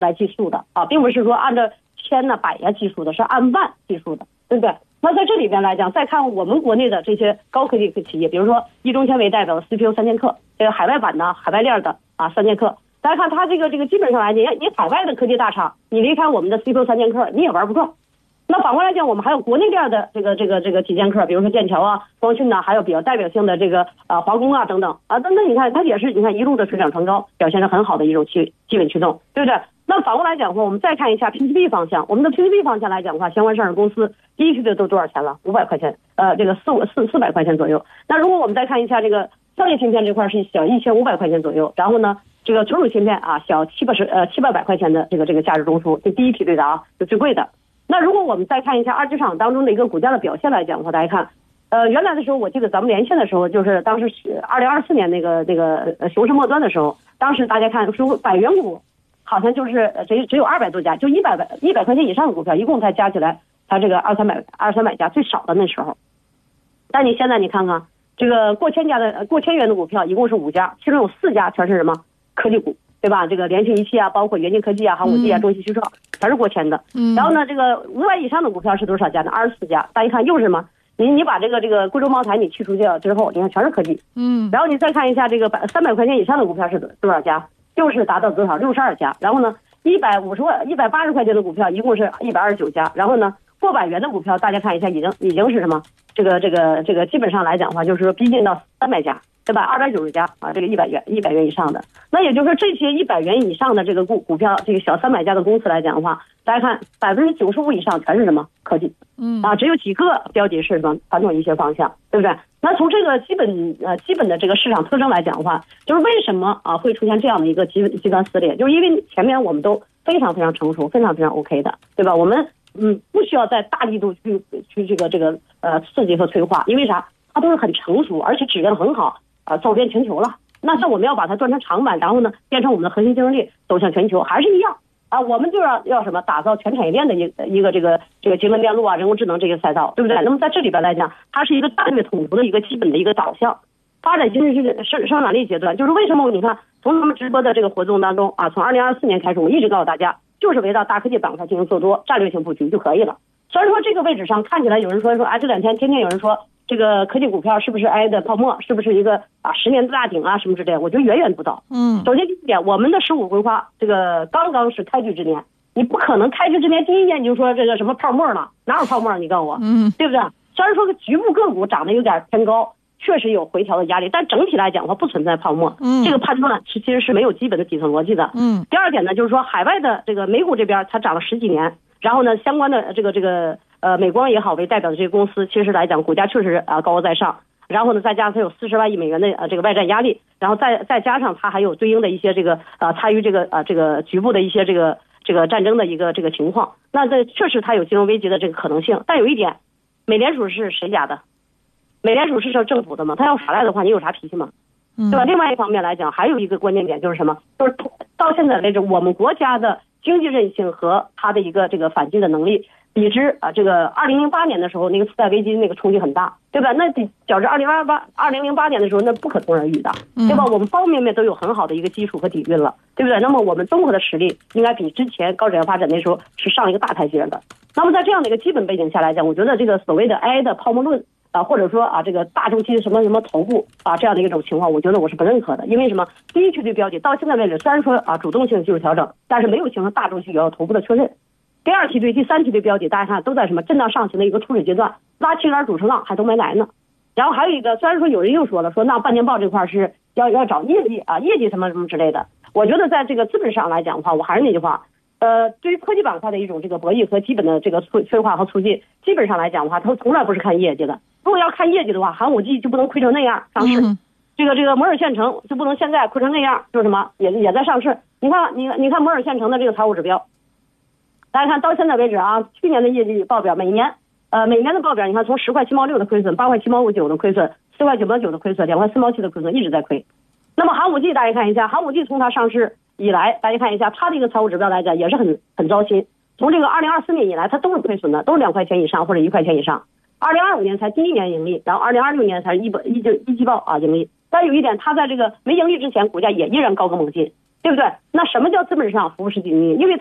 来计数的啊，并不是说按照千呐、百呀计数的，是按万计数的，对不对？那在这里边来讲，再看我们国内的这些高科技企业，比如说一中千为代表的 CPU 3000克，这个海外版的、海外链的啊3000克，大家看它这个基本上来讲，你海外的科技大厂，你离开我们的 CPU 3000克，你也玩不转。那反过来讲，我们还有国内链的这个几千克，比如说剑桥啊、光讯呐，还有比较代表性的这个华工啊等等啊，那你看它也是你看一路的水涨船高，表现得很好的一种基本驱动，对不对？那反过来讲的话，我们再看一下 PCB 方向，我们的 PCB 方向来讲的话，相关上市公司第一梯队都多少钱了？500块钱，这个400块钱左右。那如果我们再看一下这个商业芯片这块是小1500块钱左右，然后呢，这个存储芯片啊小700块钱的这个价值中枢，这第一梯队的啊，就最贵的。那如果我们再看一下二级市场当中的一个股价的表现来讲的话，大家看，原来的时候我记得咱们连线的时候，就是当时是2024年那个熊市末端的时候，当时大家看说百元股好像就是只有200多家，就100块钱以上的股票，一共才加起来它这个200-300家最少的那时候。但你现在你看看这个过千元的股票一共是5家，其中有4家全是什么科技股，对吧？这个联讯仪器啊，包括元晶科技啊、航武纪啊、中芯旭创，全是过千的。然后呢，这个500以上的股票是多少家呢？24家。大家看又是什么？你把这个贵州茅台你去除掉之后，你看全是科技。然后你再看一下这个300块钱以上的股票是多少家？就是达到多少？62家。然后呢，180块钱的股票一共是129家。然后呢，过百元的股票大家看一下，已经是什么？这个基本上来讲的话，就是说逼近到300家。对吧？290家啊，这个100元以上的，那也就是说这些100元以上的这个股票，这个小300家的公司来讲的话，大家看95%以上全是什么科技，只有几个标的是什么传统一些方向，对不对？那从这个基本的这个市场特征来讲的话，就是为什么会出现这样的一个极端撕裂，就是因为前面我们都非常非常成熟，非常非常 OK 的，对吧？我们不需要再大力度去这个刺激和催化，因为啥？它都是很成熟，而且质量很好。走遍全球了，那我们要把它转成长板，然后呢变成我们的核心竞争力，走向全球，还是一样啊？我们就要什么打造全产业链的一个这个节能电路啊、人工智能这个赛道，对不对？那么在这里边来讲，它是一个战略统筹的一个基本的一个导向，发展经济生产力阶段，就是为什么你看从咱们直播的这个活动当中啊，从2024年开始，我一直告诉大家，就是围绕大科技板块进行做多，战略性布局就可以了。虽然说这个位置上看起来有人说这2天天天有人说。这个科技股票是不是挨的泡沫？是不是一个10年大顶啊什么之类的？我觉得远远不到。首先第一点，我们的15规划这个刚刚是开局之年，你不可能开局之年第一年你就说这个什么泡沫了，哪有泡沫？你告诉我，对不对？虽然说局部个股涨得有点偏高，确实有回调的压力，但整体来讲的话不存在泡沫。这个判断其实是没有基本的底层逻辑的。第二点呢，就是说海外的这个美股这边它涨了10几年，然后呢相关的这个美光也好为代表的这些公司，其实来讲股价确实高高在上，然后呢再加上它有40万亿美元的这个外债压力，然后再加上它还有对应的一些这个参与这个局部的一些这个战争的一个这个情况，那这确实它有金融危机的这个可能性。但有一点，美联储是谁家的？美联储是政府的吗？它要耍赖的话，你有啥脾气吗？对吧？另外一方面来讲，还有一个关键点就是什么？就是到现在为止，我们国家的经济韧性和它的一个这个反击的能力。比之这个2008年的时候那个次贷危机那个冲击很大，对吧？那较之2008年的时候那不可同日语的，对吧？我们方方面面都有很好的一个基础和底蕴了，对不对？那么我们综合的实力应该比之前高质量发展那时候是上一个大台阶的。那么在这样的一个基本背景下来讲，我觉得这个所谓的 AI 的泡沫论或者说这个大周期什么头部这样的一种情况，我觉得我是不认可的。因为什么？第一梯队标的到现在为止，虽然说主动性技术调整，但是没有形成大周期有头部的确认。第二梯队、第三梯队标的，大家看都在什么震荡上行的一个初始阶段，拉青杆组成浪还都没来呢。然后还有一个，虽然说有人又说了，说那半年报这块是要找业绩业绩什么之类的。我觉得在这个资本上来讲的话，我还是那句话，对于科技板块的一种这个博弈和基本的这个催化和促进，基本上来讲的话，它从来不是看业绩的。如果要看业绩的话，寒武纪就不能亏成那样上市，这个摩尔县城就不能现在亏成那样，就是什么也在上市。你看摩尔县城的这个财务指标。大家看到现在为止去年的业绩报表每年的报表，你看从10块7毛6的亏损，8块7毛9的亏损，4块9毛9的亏损，2块4毛7的亏损，一直在亏。那么寒武纪大家看一下，寒武纪从它上市以来，大家看一下它的一个财务指标来讲也是很糟心。从这个2024年以来，它都是亏损的，都是2块钱以上或者1块钱以上。2025年才第一年盈利，然后2026年才一季报盈利。但有一点，它在这个没盈利之前，股价也依然高歌猛进。 对不对？那什么叫资本市场服务实际经济？因为